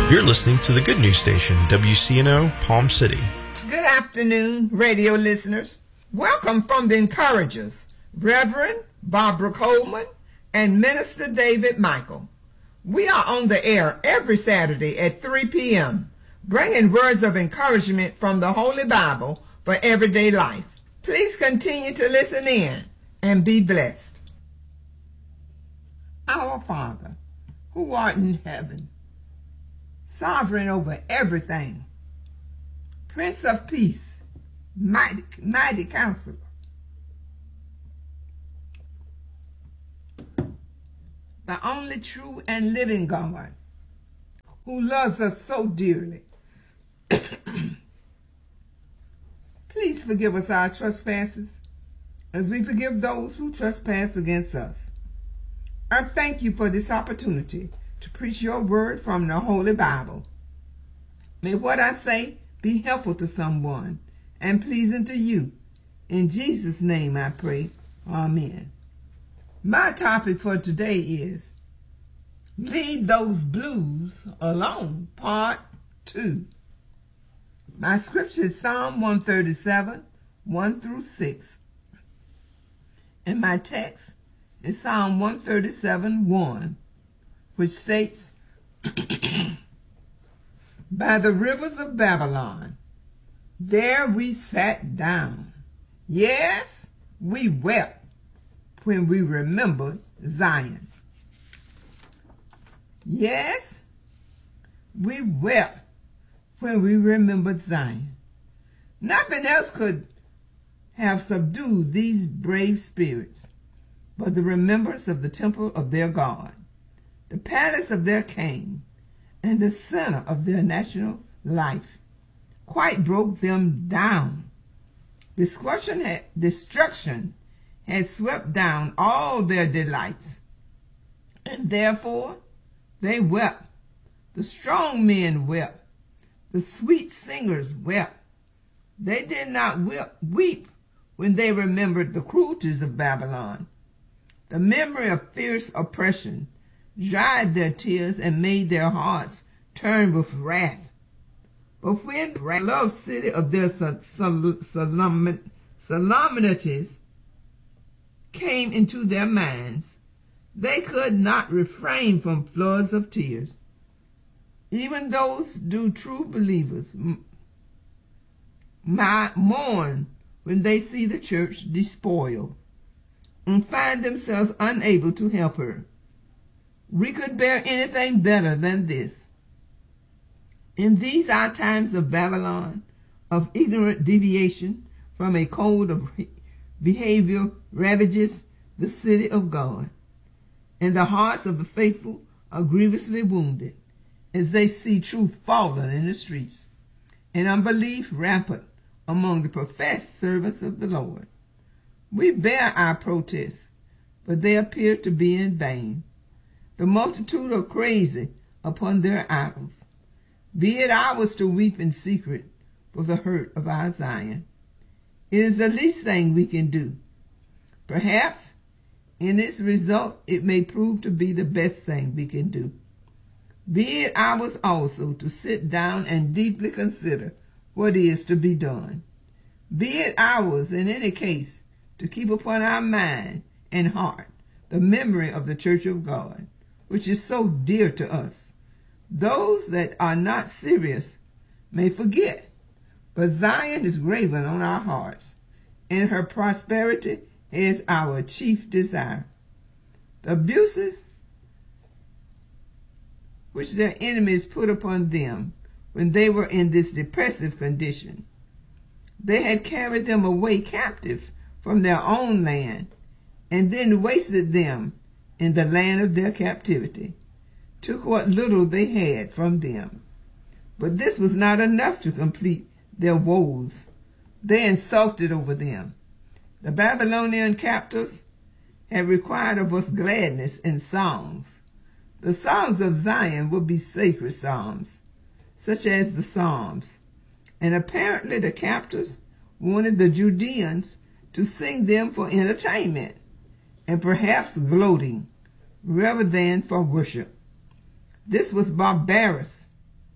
You're listening to the Good News Station, WCNO, Palm City. Good afternoon, radio listeners. Welcome from the Encouragers, Reverend Barbara Coleman and Minister David Michael. We are on the air every Saturday at 3 p.m., bringing words of encouragement from the Holy Bible for everyday life. Please continue to listen in and be blessed. Our Father, who art in heaven, sovereign over everything, Prince of Peace, mighty Counselor, the only true and living God, who loves us so dearly. Please forgive us our trespasses, as we forgive those who trespass against us. I thank you for this opportunity to preach your word from the Holy Bible. May what I say be helpful to someone and pleasing to you. In Jesus' name I pray. Amen. My topic for today is Leave Those Blues Alone, Part 2. My scripture is Psalm 137, 1 through 6. And my text is Psalm 137, 1. Which states, By the rivers of Babylon, there we sat down. Yes, we wept when we remembered Zion. Yes, we wept when we remembered Zion. Nothing else could have subdued these brave spirits but the remembrance of the temple of their God, the palace of their king, and the center of their national life. Quite broke them down. Destruction had swept down all their delights, and therefore they wept. The strong men wept. The sweet singers wept. They did not weep when they remembered the cruelties of Babylon. The memory of fierce oppression dried their tears and made their hearts turn with wrath. But when the loved city of their solemnities came into their minds, they could not refrain from floods of tears. Even those true believers mourn when they see the church despoiled and find themselves unable to help her. We could bear anything better than this. In these our times of Babylon, of ignorant deviation from a code of behavior ravages the city of God, and the hearts of the faithful are grievously wounded as they see truth fallen in the streets, and unbelief rampant among the professed servants of the Lord. We bear our protests, but they appear to be in vain. The multitude are crazy upon their idols. Be it ours to weep in secret for the hurt of our Zion. It is the least thing we can do. Perhaps in its result it may prove to be the best thing we can do. Be it ours also to sit down and deeply consider what is to be done. Be it ours in any case to keep upon our mind and heart the memory of the Church of God, which is so dear to us. Those that are not serious may forget, but Zion is graven on our hearts, and her prosperity is our chief desire. The abuses which their enemies put upon them when they were in this depressive condition, they had carried them away captive from their own land, and then wasted them in the land of their captivity, took what little they had from them. But this was not enough to complete their woes. They insulted over them. The Babylonian captors had required of us gladness and songs. The songs of Zion would be sacred psalms, such as the Psalms, and apparently the captors wanted the Judeans to sing them for entertainment and perhaps gloating rather than for worship. This was barbarous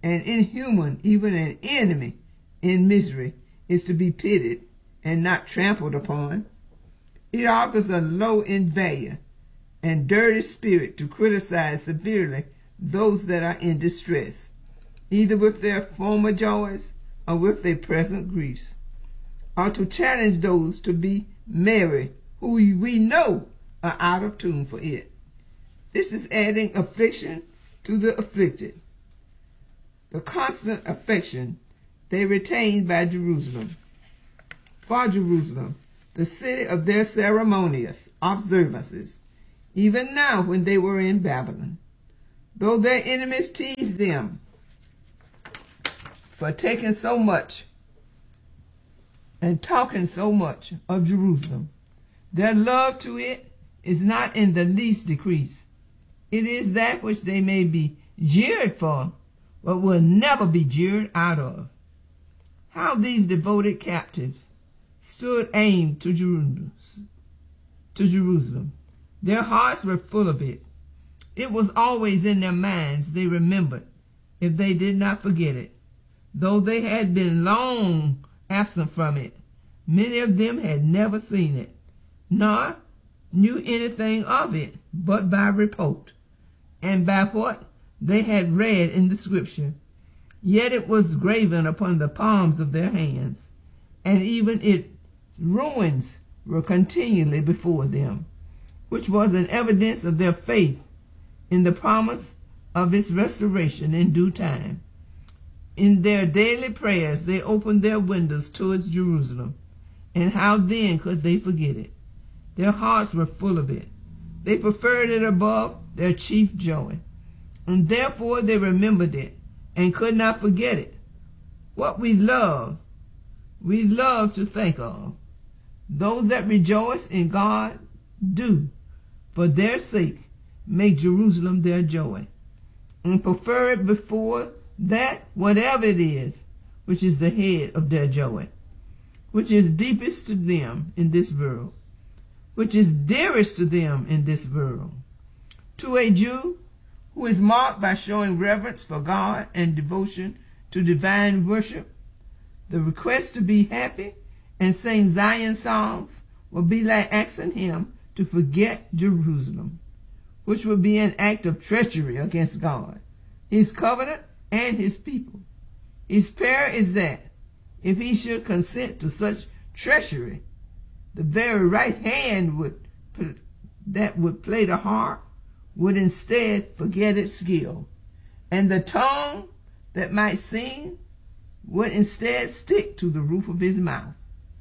and inhuman, even an enemy in misery, is to be pitied and not trampled upon. It augurs a low in value and dirty spirit to criticize severely those that are in distress, either with their former joys or with their present griefs, or to challenge those to be merry who we know are out of tune for it. This is adding affliction to the afflicted. The constant affection they retained by Jerusalem, for Jerusalem, the city of their ceremonious observances, even now when they were in Babylon, though their enemies teased them for taking so much and talking so much of Jerusalem, their love to it is not in the least decreased. It is that which they may be jeered for, but will never be jeered out of. How these devoted captives stood aimed to Jerusalem. Their hearts were full of it. It was always in their minds. They remembered, if they did not forget it. Though they had been long absent from it, many of them had never seen it, nor knew anything of it but by report, and by what they had read in the Scripture. Yet it was graven upon the palms of their hands, and even its ruins were continually before them, which was an evidence of their faith in the promise of its restoration in due time. In their daily prayers they opened their windows towards Jerusalem, and how then could they forget it? Their hearts were full of it. They preferred it above their chief joy, and therefore they remembered it and could not forget it. What we love to think of. Those that rejoice in God do, for their sake, make Jerusalem their joy, and prefer it before that, whatever it is, which is the head of their joy, which is deepest to them in this world, which is dearest to them in this world. To a Jew who is marked by showing reverence for God and devotion to divine worship, the request to be happy and sing Zion songs will be like asking him to forget Jerusalem, which would be an act of treachery against God, his covenant, and his people. His prayer is that, if he should consent to such treachery, the very right hand that would play the harp would instead forget its skill, and the tongue that might sing would instead stick to the roof of his mouth.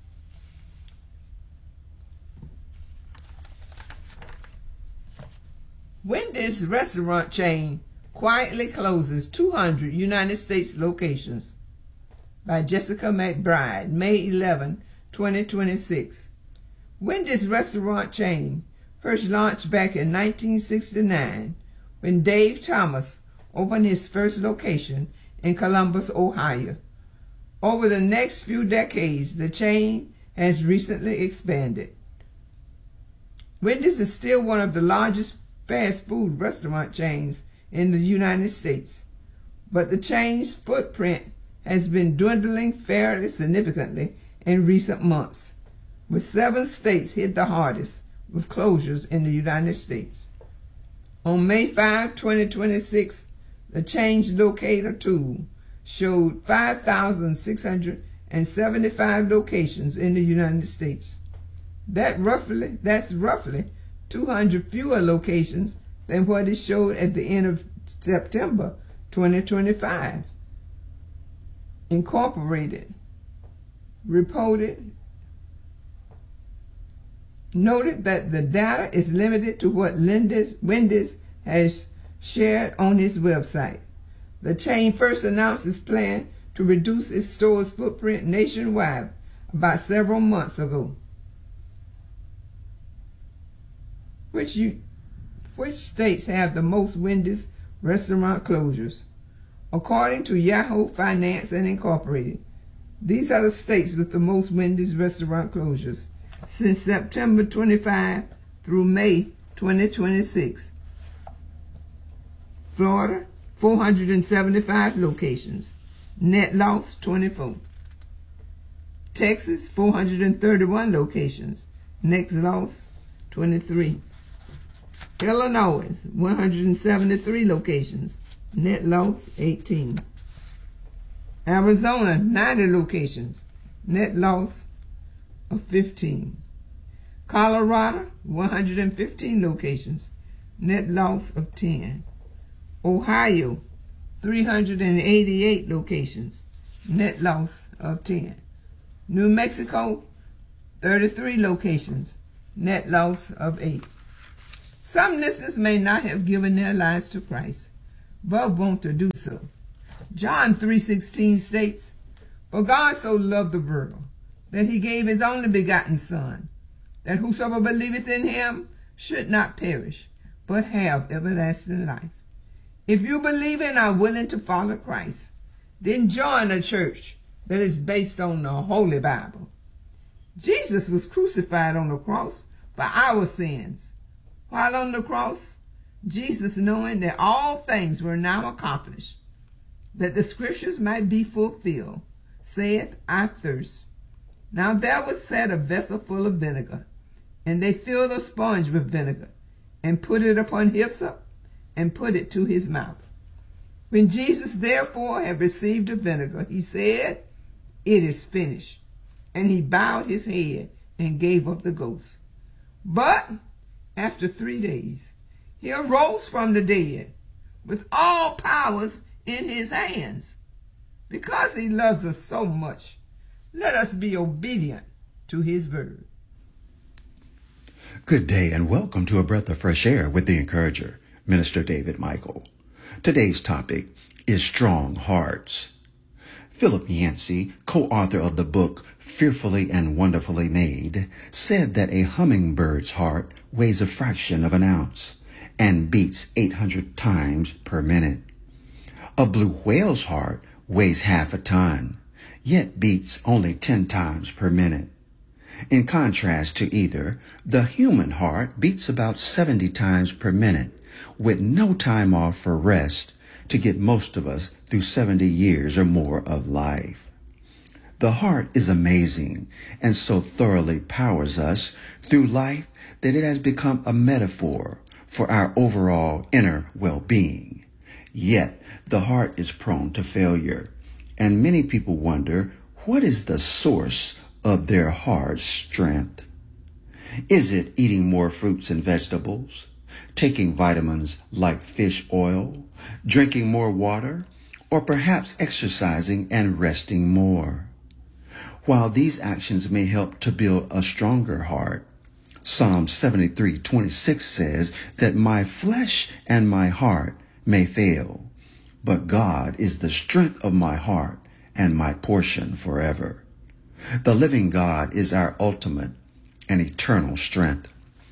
Wendy's restaurant chain quietly closes 200 United States locations, by Jessica McBride, May 11, 2026. Wendy's restaurant chain first launched back in 1969 when Dave Thomas opened his first location in Columbus, Ohio. Over the next few decades, the chain has recently expanded. Wendy's is still one of the largest fast food restaurant chains in the United States, but the chain's footprint has been dwindling fairly significantly in recent months, with 7 states hit the hardest with closures in the United States. On May 5, 2026, the chain's locator tool showed 5,675 locations in the United States. That's roughly 200 fewer locations than what it showed at the end of September 2025. Incorporated noted that the data is limited to what Wendy's has shared on its website. The chain first announced its plan to reduce its store's footprint nationwide about several months ago. Which states have the most Wendy's restaurant closures? According to Yahoo Finance and Incorporated, these are the states with the most Wendy's restaurant closures since September 25 through May 2026. Florida, 475 locations. Net loss 24. Texas, 431 locations. Net loss 23. Illinois, 173 locations. Net loss 18. Arizona, 90 locations. Net loss of 15. Colorado, 115 locations. Net loss of 10. Ohio, 388 locations. Net loss of 10. New Mexico, 33 locations. Net loss of 8. Some listeners may not have given their lives to Christ, but want to do so. John 3:16 states, "For God so loved the world, that he gave his only begotten Son, that whosoever believeth in him should not perish, but have everlasting life." If you believe and are willing to follow Christ, then join a church that is based on the Holy Bible. Jesus was crucified on the cross for our sins. While on the cross, Jesus, knowing that all things were now accomplished, that the scriptures might be fulfilled, saith, "I thirst." Now there was set a vessel full of vinegar, and they filled a sponge with vinegar, and put it upon hyssop, and put it to his mouth. When Jesus therefore had received the vinegar, he said, "It is finished." And he bowed his head and gave up the ghost. But after 3 days, he arose from the dead with all powers in his hands. Because he loves us so much, let us be obedient to his word. Good day and welcome to A Breath of Fresh Air with the Encourager, Minister David Michael. Today's topic is Strong Hearts. Philip Yancey, co-author of the book Fearfully and Wonderfully Made, said that a hummingbird's heart weighs a fraction of an ounce and beats 800 times per minute. A blue whale's heart weighs half a ton, yet beats only 10 times per minute. In contrast to either, the human heart beats about 70 times per minute, with no time off for rest to get most of us through 70 years or more of life. The heart is amazing and so thoroughly powers us through life that it has become a metaphor for our overall inner well-being. Yet, the heart is prone to failure, and many people wonder, what is the source of their heart's strength? Is it eating more fruits and vegetables, taking vitamins like fish oil, drinking more water, or perhaps exercising and resting more? While these actions may help to build a stronger heart, Psalm 73:26 says that my flesh and my heart may fail, but God is the strength of my heart and my portion forever. The living God is our ultimate and eternal strength.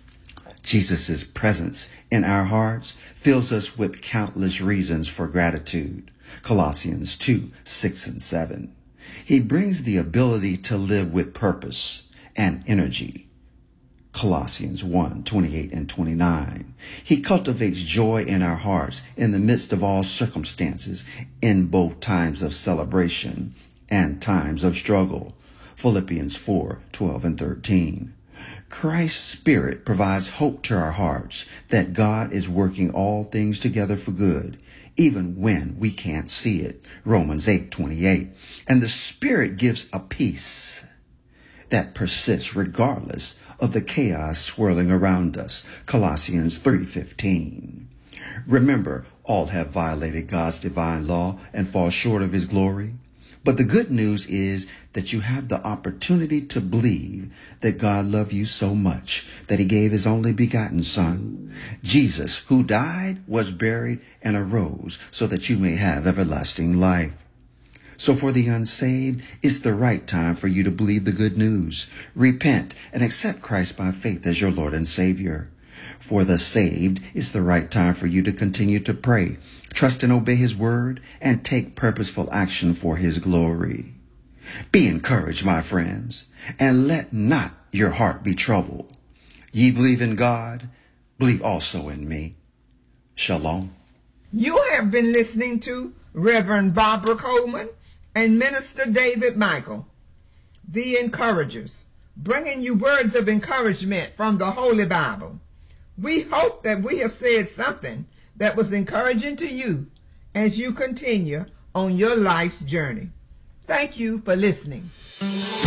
Jesus' presence in our hearts fills us with countless reasons for gratitude. Colossians 2:6 and 7. He brings the ability to live with purpose and energy. Colossians 1:28 and 29. He cultivates joy in our hearts in the midst of all circumstances, in both times of celebration and times of struggle. Philippians 4:12 and 13. Christ's Spirit provides hope to our hearts that God is working all things together for good, even when we can't see it. Romans 8:28. And the Spirit gives a peace that persists regardless of the chaos swirling around us. Colossians 3:15. Remember, all have violated God's divine law and fall short of his glory. But the good news is that you have the opportunity to believe that God loved you so much that he gave his only begotten Son, Jesus, who died, was buried, and arose so that you may have everlasting life. So for the unsaved, it's the right time for you to believe the good news. Repent and accept Christ by faith as your Lord and Savior. For the saved, it's the right time for you to continue to pray, trust and obey his word, and take purposeful action for his glory. Be encouraged, my friends, and let not your heart be troubled. Ye believe in God, believe also in me. Shalom. You have been listening to Reverend Barbara Coleman and Minister David Michael, the Encouragers, bringing you words of encouragement from the Holy Bible. We hope that we have said something that was encouraging to you as you continue on your life's journey. Thank you for listening.